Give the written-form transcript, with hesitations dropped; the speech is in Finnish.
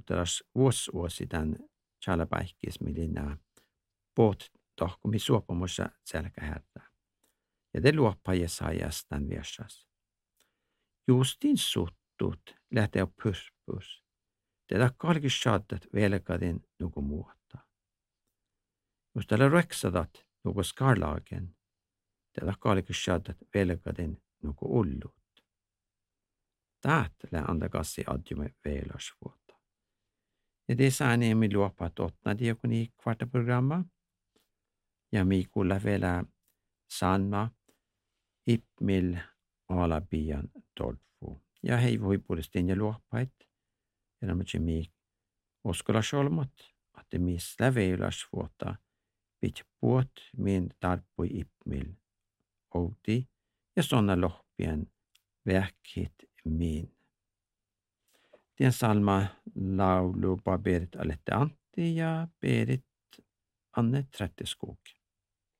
lautelas vuosi tämän chalpäihkis, millinen poot tohkumi suopamussa selkähärtää. Ja te luoppaja saajas tämän viesas. Justin suttut lähtee pyrspys. Tätä kalkis saatat velkadin nuku muuta. Jos tällä reksadat nuku skarlagen, tätä kalkis saatat velkadin nuku ullut. Tähtälä antakassi adjume velasvuota. Ja det sääni mi luoppat ottna diakoni kvartaprogramma. Ja mi kuulla vielä sanna ipmil alabian tolfu. Ja hei voi puolestiin ja luoppait. Ja nämä mi oskola solmat, että mi velasvuota pit puot min tarppui ipmil outi ja sonna lohpien vähkit min. Tien salma laulu Berit Alette Antti ja Berit Anne Trätteskog.